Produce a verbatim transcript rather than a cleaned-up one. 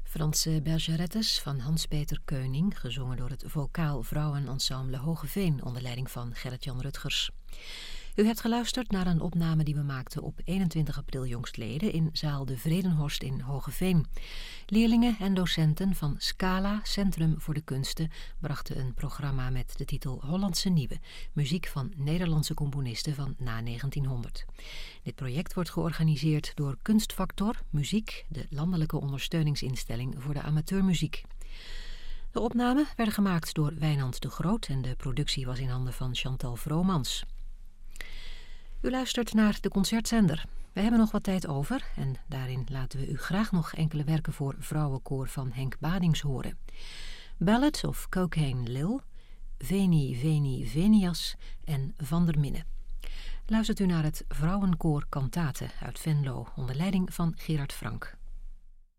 Franse Bergerettes van Hans-Peter Keuning, gezongen door het Vocaal Vrouwenensemble Hoogeveen onder leiding van Gerrit-Jan Rutgers. U hebt geluisterd naar een opname die we maakten op eenentwintig april jongstleden in zaal De Vredenhorst in Hoogeveen. Leerlingen en docenten van Scala, Centrum voor de Kunsten, brachten een programma met de titel Hollandse Nieuwe, muziek van Nederlandse componisten van na negentienhonderd. Dit project wordt georganiseerd door Kunstfactor Muziek, de landelijke ondersteuningsinstelling voor de amateurmuziek. De opnamen werden gemaakt door Wijnand de Groot en de productie was in handen van Chantal Vromans. U luistert naar de Concertzender. We hebben nog wat tijd over en daarin laten we u graag nog enkele werken voor vrouwenkoor van Henk Badings horen. Ballad of Cocaine Lil, Veni Veni Venias en Van der Minne. Luistert u naar het Vrouwenkoor Kantate uit Venlo onder leiding van Gerard Frank.